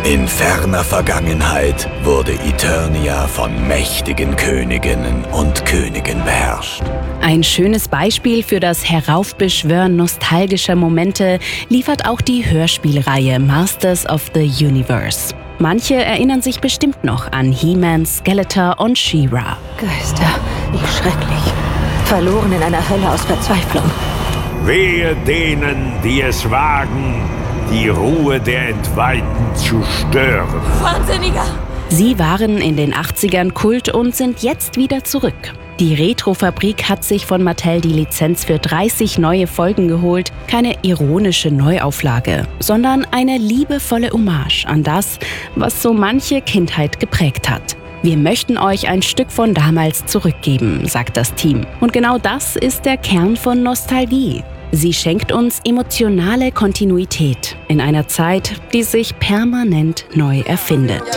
In ferner Vergangenheit wurde Eternia von mächtigen Königinnen und Königen beherrscht. Ein schönes Beispiel für das Heraufbeschwören nostalgischer Momente liefert auch die Hörspielreihe Masters of the Universe. Manche erinnern sich bestimmt noch an He-Man, Skeletor und She-Ra. Geister, wie schrecklich. Verloren in einer Hölle aus Verzweiflung. Wehe denen, die es wagen, die Ruhe der Entweihten zu stören. Wahnsinniger! Sie waren in den 80ern Kult und sind jetzt wieder zurück. Die Retrofabrik hat sich von Mattel die Lizenz für 30 neue Folgen geholt. Keine ironische Neuauflage, sondern eine liebevolle Hommage an das, was so manche Kindheit geprägt hat. Wir möchten euch ein Stück von damals zurückgeben, sagt das Team. Und genau das ist der Kern von Nostalgie. Sie schenkt uns emotionale Kontinuität in einer Zeit, die sich permanent neu erfindet.